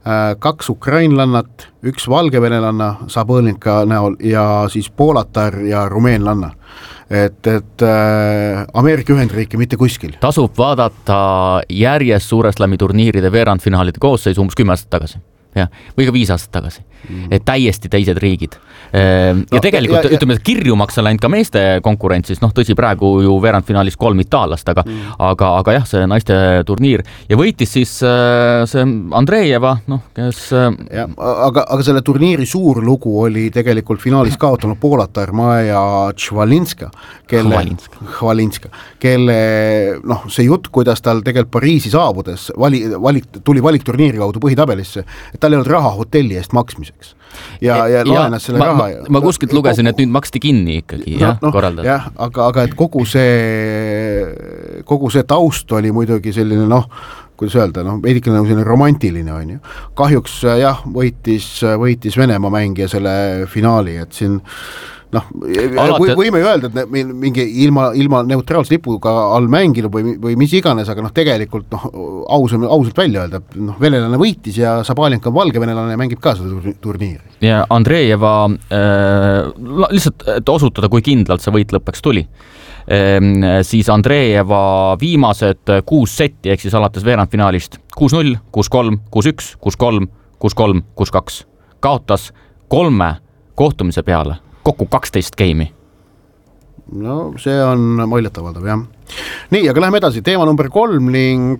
kaks ukrainlannat, üks valgevenelanna Sabalenka näol ja siis poolatar ja rumeenlanna. Et, et äh, Ameerika Ühendriiki mitte kuskil. Tasub vaadata järjest suure slammi turniiride veerandfinaalide koosseis umbes kümme aastat tagasi. Ja, või ka viis aastat tagasi. Mm. Et täiesti teised riigid. Ja no, tegelikult, ja, ja, ütleme, kirjumaks on läinud ka meeste konkurentsis, noh tõsi, praegu ju veerandfinaalis kolm itaallast, aga, mm. aga, aga jah, see naiste turniir. Ja võitis siis see Andreeva, noh, kes... Ja, aga, aga selle turniiri suur lugu oli tegelikult finaalis kaotanud poolatar Maja Chvalinska, kelle, Chvalinska, kelle, noh, see jutt, kuidas tal tegelikult Pariisi saabudes vali, valik, tuli valikturniiri kaudu põhitabelisse, et tal ei olnud raha hotelli eest maksmiseks. Ja, ja laenas selle ma, raha. Ma, ma kuskilt lugesin, et nüüd maksti kinni ikkagi, no, jah, no, korraldada. Jah, aga, aga et kogu see, kogu see taust oli muidugi selline, noh, kuidas öelda, noh, veidikene nagu selline romantiline on ju. Kahjuks jah, võitis, võitis Venemaa mängija selle finaali, et siin noh, Alati... võime ju öelda, et mingi ilma, ilma neutraalse lipuga all mänginud või, või mis iganes, aga noh, tegelikult noh, aus on ausalt välja öelda, noh, venelane võitis ja Sabalenka on valgevenelane ja mängib ka seda turniiri. Ja Andreeva äh, lihtsalt, et osutada, kui kindlalt see võit lõppeks tuli, äh, siis Andreeva viimased kuus setti, ehk siis alates veerandfinaalist kuus null, kuus kolm, kuus üks, kuus kolm, kuus kolm, kuus kaks kaotas kolme kohtumise peale kokku kaksteist geimi. No see on muljetavaldav, jah. Nii, aga läheme edasi. Teema number kolm ning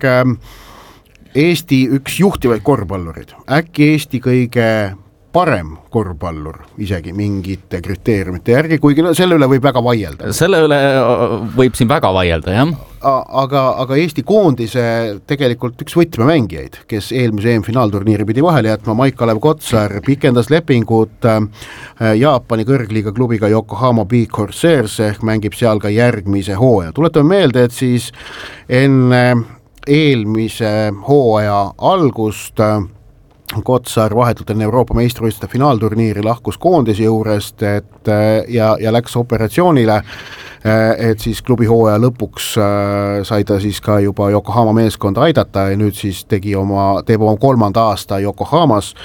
Eesti üks juhtivaid korvpallurid. Äkki Eesti kõige parem korvpallur isegi mingite kriteeriumite järgi, kuigi no, selle üle võib väga vaielda. Selle üle võib siin väga vaielda, jah. Aga, aga Eesti koondise tegelikult üks võtmemängijaid, kes eelmise E M-finaalturniiri pidi vahele jätma, Maik-Kalev Kotsar pikendas lepingut Jaapani kõrgliiga klubiga Yokohama Big Corsairs ehk mängib seal ka järgmise hooaja. Tuletame meelde, et siis enne eelmise hooaja algust Kotsar vahetult enne Euroopa meistrivõistluste finaalturniiri lahkus koondise juurest et, ja, ja läks operatsioonile, et siis klubi hooaja lõpuks sai ta siis ka juba Yokohama meeskonda aidata ja nüüd siis tegi oma, teeb oma kolmanda aasta Yokohamas.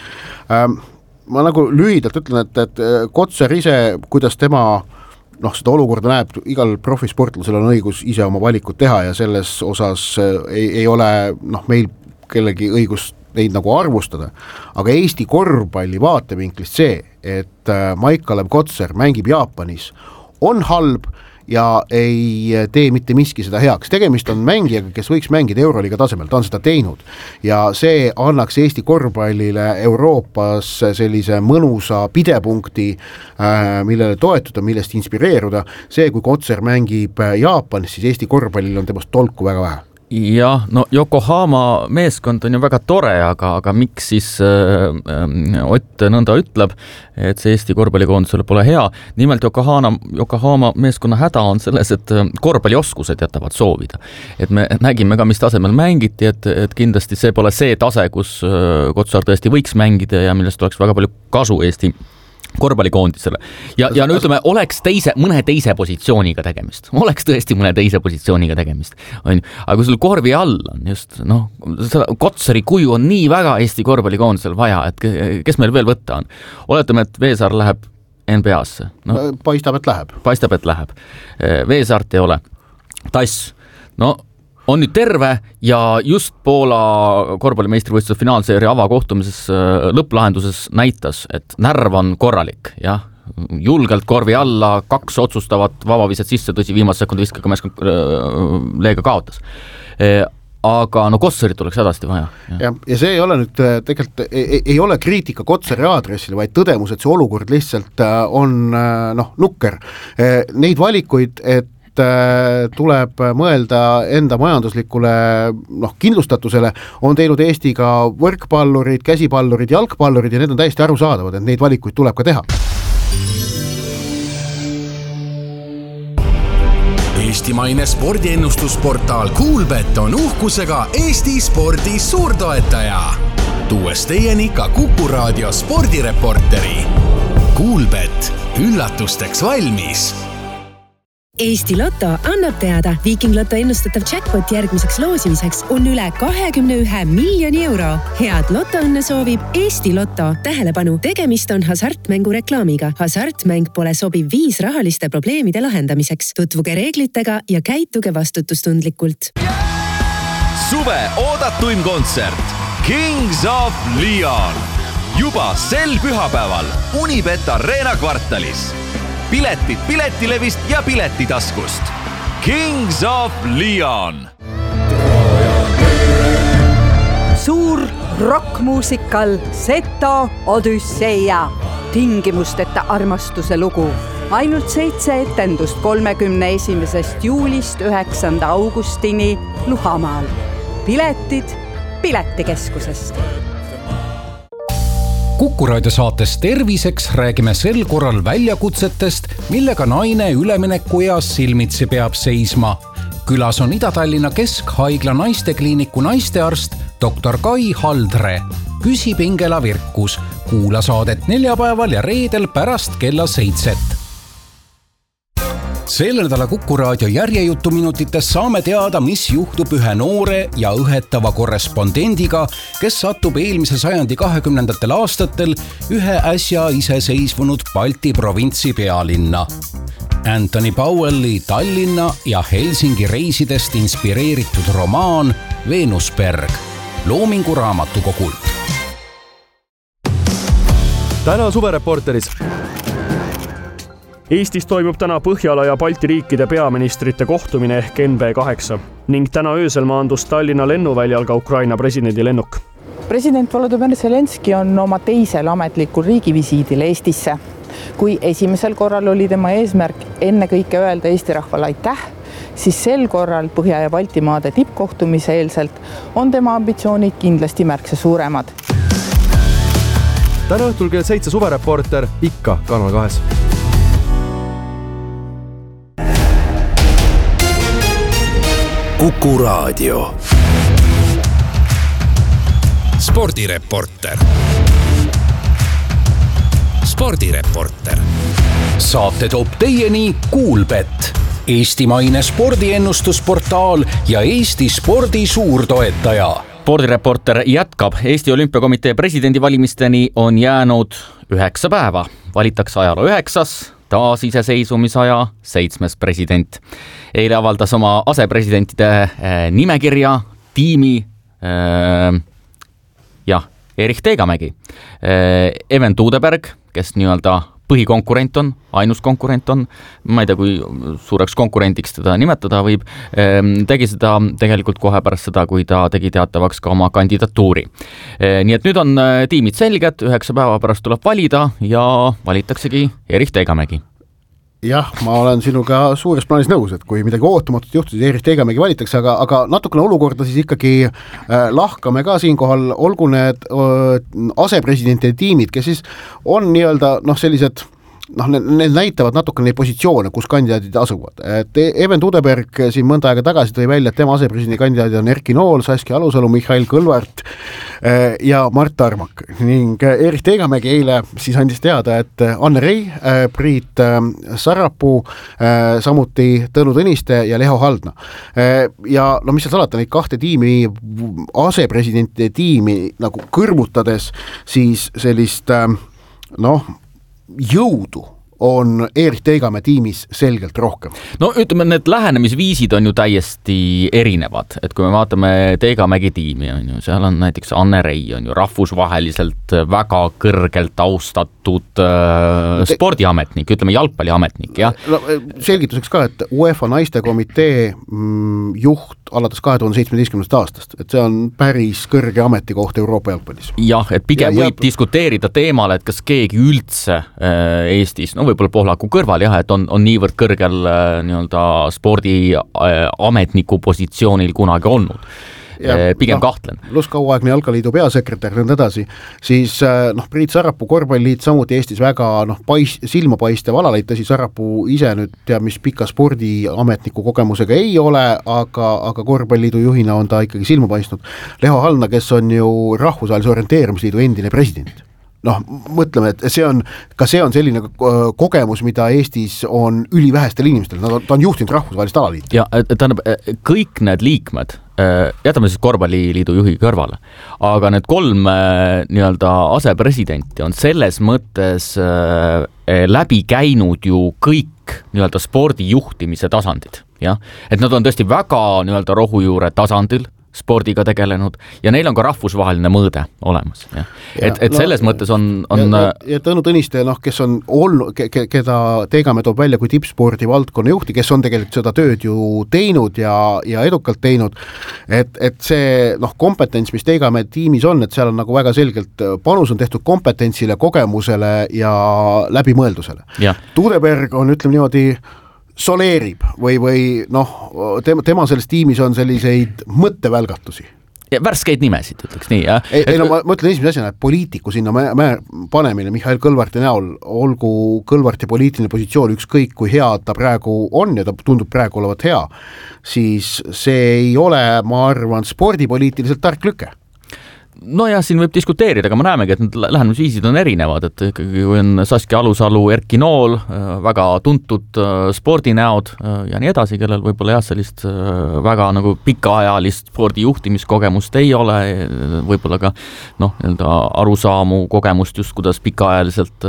Ma nagu lühidalt ütlen, et, et Kotsar ise, kuidas tema noh, seda olukorda näeb, igal profisportlasel on õigus ise oma valikut teha ja selles osas ei, ei ole noh, meil kellegi õigust neid nagu arvustada, aga Eesti korvpalli vaatevinklist see, et Maik-Kalev Kotsar mängib Jaapanis, on halb ja ei tee mitte miski seda heaks. Tegemist on mängijaga, kes võiks mängida Euroliiga tasemel, ta on seda teinud ja see annaks Eesti korvpallile Euroopas sellise mõnusa pidepunkti, millele toetuda, millest inspireeruda. See, kui Kotsar mängib Jaapanis, siis Eesti korvpallil on temast tolku väga vähe. Jah, no Yokohama meeskond on ju väga tore, aga, aga miks siis äh, Ott nõnda ütleb, et see Eesti korvpallikoondisele pole hea. Nimelt Yokohama, Yokohama meeskonna häda on selles, et korvpallioskused jätavad soovida. Et me nägime ka, mis tasemel mängiti, et, et kindlasti see pole see tase, kus Kotsar tõesti võiks mängida ja millest oleks väga palju kasu Eesti korvpallikoondisele. Ja, ja no ütleme, oleks teise, mõne teise positsiooniga tegemist. Oleks tõesti mõne teise positsiooniga tegemist. On, aga kui sul korvi all on just, noh, Kotsari kuju on nii väga Eesti korvpallikoondisel vaja, et kes meil veel võtta on. Oletame, et Veesaar läheb N B A-sse no,. paistab, et läheb. paistab, et läheb. Veesaart ei ole. Tass, no on nüüd terve ja just Poola korvpallimeistrivõistluse finaalseeria avakohtumises lõpplahenduses näitas, et närv on korralik, jah. Julgelt korvi alla, kaks otsustavat vabaviset sisse, tõsi viimase sekundi viskaga meeskond Leega kaotas. Aga no Kossarit oleks hädasti vaja. Ja, ja see ei ole nüüd tegelikult, ei, ei ole kriitika Kotsari aadressil, vaid tõdemus, et see olukord lihtsalt on noh, nukker. Neid valikuid, et tuleb mõelda enda majanduslikule noh, kindlustatusele, on teinud Eesti ka võrkpallurid, käsipallurid, jalgpallurid ja need on täiesti arusaadavad, et neid valikuid tuleb ka teha. Eestimaine spordiennustusportaal Kuulbet on uhkusega Eesti spordi suurtoetaja. Tuues teieni ka Kuku Raadio spordireporteri. Kuulbet, üllatusteks valmis. Eesti Lotto annab teada, Viking Lotto ennustatav jackpot järgmiseks loosimiseks on üle kahekümne ühe miljoni euro. Head lotoõnne soovib Eesti Lotto. Tähelepanu, tegemist on hasartmängu reklaamiga. Hasartmäng pole sobiv viis rahaliste probleemide lahendamiseks. Tutvuge reeglitega ja käituge vastutustundlikult. Suve oodatuim kontsert Kings of Leon. Juba sel pühapäeval Unibet Arena kvartalis. Piletid Piletilevist ja Piletitaskust. Kings of Leon. Suur rockmuusikal Seto Odüsseia. Tingimusteta armastuse lugu. Ainult seitse etendust kolmekümne esimesest juulist üheksanda augustini Luhamaal. Piletid Piletikeskusest. Kuku Raadio saates Terviseks räägime sel korral väljakutsetest, millega naine üleminekueas silmitsi peab seisma. Külas on Ida-Tallinna Keskhaigla naistekliiniku naistearst doktor Kai Haldre. Küsib Ingela Virkus. Kuula saadet neljapäeval ja reedel pärast kella seitset. Selle nädala Kuku Raadio järjejutuminutites saame teada, mis juhtub ühe noore ja õhetava korrespondendiga, kes satub eelmise sajandi kahekümnendatel aastatel ühe äsja iseseisvunud Balti provintsi pealinna. Anthony Powelli Tallinna ja Helsingi reisidest inspireeritud romaan Venusberg Loomingu raamatukogult. Täna suvereporteris. Eestis toimub täna Põhjala ja Balti riikide peaministrite kohtumine ehk N B kaheksa ning täna öösel maandus Tallinna lennuväljal ka Ukraina presidendi lennuk. President Volodymyr Zelenski on oma teisel ametlikul riigivisiidil Eestisse. Kui esimesel korral oli tema eesmärk enne kõike öelda Eesti rahvale aitäh, siis sel korral Põhja- ja Baltimaade tippkohtumise eelselt on tema ambitsioonid kindlasti märksa suuremad. Täna õhtul kell seitse suvereporter ikka Kanal kahes. Kuku Raadio. Spordireporter. Spordireporter. Saate toob teieni Kuulbet, eestimaine spordiennustusportaal ja Eesti spordi suurtoetaja. Spordireporter jätkab. Eesti Olümpiakomitee presidendivalimisteni on jäänud üheksa päeva. Valitakse ajaloo üheksas, taas iseseisvumisaja seitsmes president. Eile avaldas oma asepresidentide nimekirja tiimi äh, jah, Erich Teegamägi. Äh, Even Tuudeberg, kes nii-öelda põhikonkurent on, ainus konkurent on, ma ei tea, kui suureks konkurendiks teda nimetada võib, tegi seda tegelikult kohe pärast seda, kui ta tegi teatavaks ka oma kandidatuuri. Nii et nüüd on tiimid selged, üheksa päeva pärast tuleb valida ja valitaksegi Erich Teegamägi. Jah, ma olen sinuga suures plaanis nõus, et kui midagi ootamatut juhtus, Erich Teegamägi valitakse, aga, aga natukene olukorda siis ikkagi äh, lahkame ka siinkohal, olgu need äh, asepresidentide tiimid, kes siis on nii-öelda noh, sellised noh, need näitavad natuke neid positsioone, kus kandidaadid asuvad. Et Even Tuudeberg siin mõnda aega tagasi tõi välja, et tema asepresidendi kandidaadid on Erki Nool, Saskia Alusalu, Mihhail Kõlvart ja Mart Tarmak. Ning Erich Teegamägi eile siis andis teada, et Anne Rei, Priit Sarapuu, samuti Tõnu Tõniste ja Leho Haldna. Ja no mis seal salata, neid kahte tiimi, asepresidentide tiimi nagu kõrvutades, siis sellist noh, jõudu on Erik Teigamäe tiimis selgelt rohkem. No ütleme, need lähenemisviisid on ju täiesti erinevad, et kui me vaatame Teigamägi tiimi, on ju, seal on näiteks Anne Rei, on ju rahvusvaheliselt väga kõrgelt austatud äh, spordiametnik, ütleme jalgpalliametnik, jah. No, selgituseks ka, et UEFA naistekomitee mm, juht alates kahe tuhande seitsmeteistkümnendast aastast, et see on päris kõrge ametikoht Euroopa jalgpallis. Jah, et pigem ja, võib ja... diskuteerida teemal, et kas keegi üldse äh, Eestis, no võib-olla Pohlaku kõrval jah, et on, on niivõrd kõrgel äh, nii-öelda spordiametniku äh, positsioonil kunagi olnud. Ja, pigem no, kahtlen. Pluss kauaaegne Jalkaliidu peasekretär ja edasi, siis noh, Priit Sarapuu korvpalliliit samuti Eestis väga noh, pais, silmapaistev alaliit, tõsi Sarapuu ise nüüd teab, mis pika spordiametniku kogemusega ei ole, aga, aga korvpalliliidu juhina on ta ikkagi silma paistnud. Leho Halna, kes on ju rahvusvahelise orienteerimisliidu endine president. Noh, mõtleme, et see on, ka see on selline kogemus, mida Eestis on ülivähestel inimestel, ta on juhtinud rahvusvahelist alaliitu. Ja tähendab, kõik need liikmed, jätame siis korvpalliliidu juhi kõrvale, aga need kolm nii-öelda asepresidenti on selles mõttes läbi käinud ju kõik nii-öelda spordijuhtimise tasandid, jah, et nad on tõesti väga nii-öelda rohujuure tasandil spordiga tegelenud ja neil on ka rahvusvaheline mõõde olemas. Ja. Et, et selles no, mõttes on... on ja, ja Tõnu Tõniste, noh, kes on olnud, ke, keda Teigamäe toob välja kui tippspordi valdkonna juhti, kes on tegelikult seda tööd ju teinud ja, ja edukalt teinud, et, et see noh, kompetents, mis Teigamäe tiimis on, et seal on nagu väga selgelt panus on tehtud kompetentsile, kogemusele ja läbimõeldusele. Tuudeberg on, ütleme niimoodi, soleerib või, või noh, tema, tema selles tiimis on selliseid mõttevälgatusi. Ja värskeid nimesid, ütleks nii, jah? Ei, ei no ma mõtlen esimese asjana, et poliitiku sinna me, me panemine Mihhail Kõlvarti näol, olgu Kõlvarti poliitiline positsioon ükskõik kui hea ta praegu on ja ta tundub praegu olevat hea, siis see ei ole, ma arvan, spordipoliitiliselt tark lüke. No ja siin võib diskuteerida, aga me näemegi, et need lähenemisviisid on erinevad, et ikkagi kui on Saskia Alusalu, Erki Nool, väga tuntud spordinäod ja nii edasi, kellel võib-olla jah, sellist väga nagu pikaajalist spordijuhtimiskogemust ei ole, võib-olla ka noh, nii-öelda arusaamu kogemust just, kuidas pikaajaliselt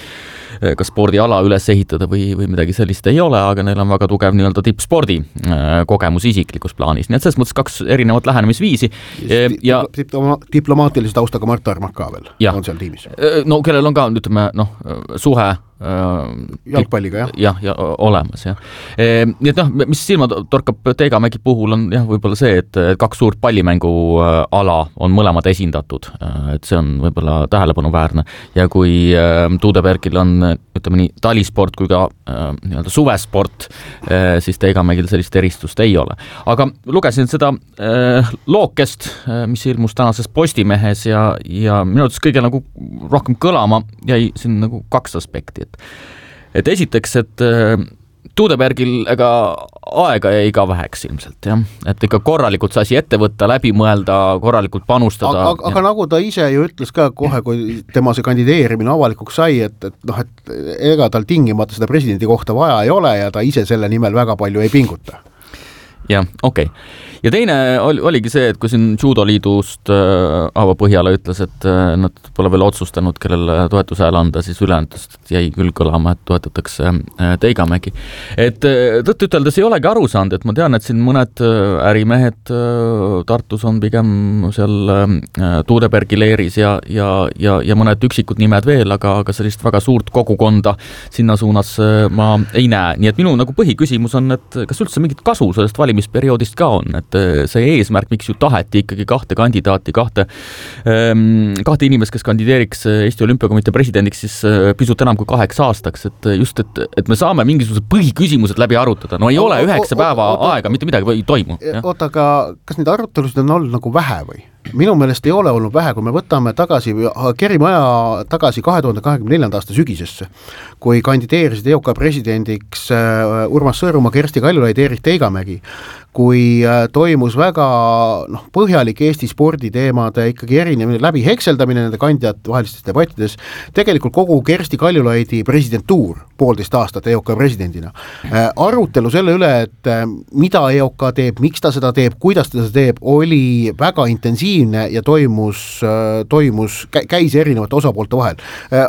ka spordiala üles ehitada või, või midagi sellist ei ole, aga neil on väga tugev nii-öelda tippspordi kogemus isiklikus plaanis. Nii et selles mõttes kaks erinevat lähenemisviisi. Ja diplomaatilise taustaga Mart Armak ka veel ja. On seal tiimis. No kellel on ka, ütleme, noh, suhe jalgpalliga, jah. jah, ja olemas, jah. E, nii et noh, mis silma torkab Teigamägi puhul on jah, võib-olla see, et kaks suurt pallimängu ala on mõlemad esindatud, et see on võib-olla tähelepanuväärne ja kui Tuudebergil on, ütleme nii, talisport kui ka nii-öelda suvesport, siis Teigamägil sellist eristust ei ole. Aga lugesin seda lookest, mis ilmus tänases Postimehes ja, ja minu arvates kõige nagu rohkem kõlama jäi siin nagu kaks aspekti. Et, et esiteks, et Tuudebergil ega aega jäi ka väheks ilmselt, jah. Et ikka korralikult see asi ette võtta, läbi mõelda, korralikult panustada. Aga, aga nagu ta ise ju ütles ka kohe, kui tema see kandideerimine avalikuks sai, et, et noh, et ega tal tingimata seda presidendi kohta vaja ei ole ja ta ise selle nimel väga palju ei pinguta. jah, okei okay. Ja teine oli, oligi see, et kui siin judoliidust äh, Aavo Põhjala ütles, et äh, nad pole veel otsustanud, kellel toetuse hääl anda, siis ülejäänud jäi küll kõlama, et toetatakse äh, Teigamägi. Et äh, tõtt üteldes ei olegi aru saanud, et ma tean, et siin mõned äh, ärimehed äh, Tartus on pigem seal äh, Tuudebergi leeris ja, ja, ja, ja mõned üksikud nimed veel, aga, aga sellist väga suurt kogukonda sinna suunas äh, ma ei näe. Nii et minu nagu põhiküsimus on, et kas üldse mingit kasu sellest valimisperioodist ka on, et see eesmärk, miks ju taheti ikkagi kahte kandidaati, kahte, kahte inimest, kes kandideeriks Eesti Olümpiakomitee presidendiks siis pisut enam kui kaheks aastaks, et just, et, et me saame mingisugused põhiküsimused läbi arutada. No ei ole üheksa päeva aega, mitte midagi või ei toimu. Oota, aga kas neid arutelusid on olnud nagu vähe või? Minu meelest ei ole olnud vähe, kui me võtame tagasi, kerime aja tagasi kahe tuhande kahekümne neljanda aasta sügisesse, kui kandideerisid E O K presidendiks Urmas Sõõrumaa, Kersti Kaljulaid, Erik Teigamägi, kui toimus väga noh, põhjalik Eesti sporditeemade ikkagi erinev läbi hekseldamine nende kandidaat vahelistes debattides, tegelikult kogu Kersti Kaljulaidi presidentuur poolteist aastat E O K presidendina. Arutelu selle üle, et mida E O K teeb, miks ta seda teeb, kuidas ta seda teeb, oli väga intensiivne ja toimus, toimus, käis erinevate osapoolte vahel.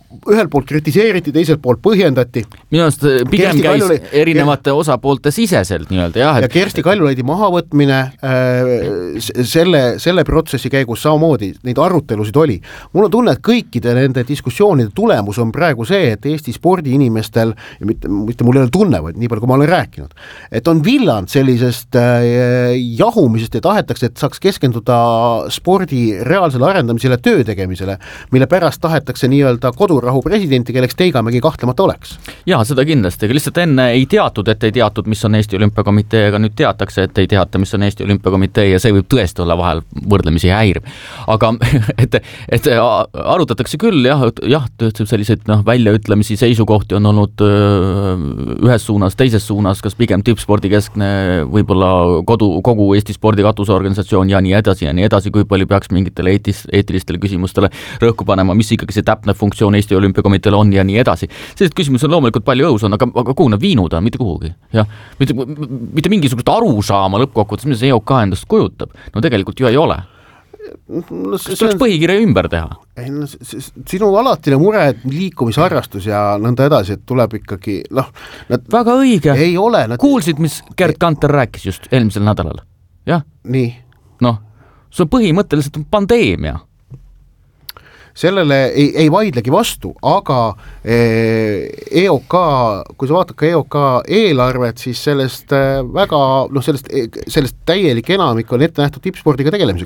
ühelt poolt kritiseeriti, teiselt poolt põhjendati. Minu arust pigem Kersti käis Kaljulaid, erinevate osapoolte siseselt nii-öelda, jah. Et... Ja Kersti Kaljulaidi mahavõtmine äh, selle, selle protsessi käigus samamoodi, neid arutelusid oli. Mul on tunne, et kõikide nende diskussioonide tulemus on praegu see, et Eesti spordiinimestel, ja mitte, mitte mul ei ole tunne, vaid nii palju, kui ma olen rääkinud, et on villand sellisest äh, jahumisest ja tahetakse, et saaks keskenduda spordi reaalsele arendamisele, töö tegemisele, mille pärast tahetakse nii-öelda kodurahu presidenti, kelleks Teigamägi kahtlemata oleks. Jaa, seda kindlasti, aga lihtsalt enne ei teatud, et ei teatud, mis on Eesti Olümpiakomitee, aga nüüd teatakse, et ei teata, mis on Eesti Olümpiakomitee ja see võib tõesti olla vahel võrdlemisi häiriv. Aga et, et arutatakse küll, jah, jah, selliseid noh, väljaütlemisi, seisukohti on olnud ühes suunas, teises suunas, kas pigem tippspordikeskne, võib-olla kodu, kogu Eesti spordi katusorganisatsioon ja nii edasi ja nii edasi, kui palju peaks mingitele eetis, eetilistele küsimustele rõhku panema, mis ikkagi see täpne funktsioon Eesti Olümpiakomiteele on ja nii edasi. Sellised küsimused on loomulikult palju õus on, aga, aga kuhu nad viinud on, mitte kuhugi. Ja, mitte, mitte mingisugust arusaama lõppkokkuvõttes, mida see E O K endast kujutab. No tegelikult ju ei ole. No, kas tuleks põhikirja ümber teha? Ei, no, sinu alatine mure, et liikumisharrastus ja nõnda edasi, et tuleb ikkagi noh, nad väga õige. Ei ole. Nad... Kuulsid, mis Gerd Kanter rääkis just eelmisel nädalal? Jah? Nii. Noh, see on põhimõtteliselt pandeemia. Sellele ei, ei vaidlegi vastu, aga E O K, kui sa vaatad ka E O K eelarvet, siis sellest väga, noh sellest, sellest täielik enamik on ette nähtud tippspordiga tegelemisega.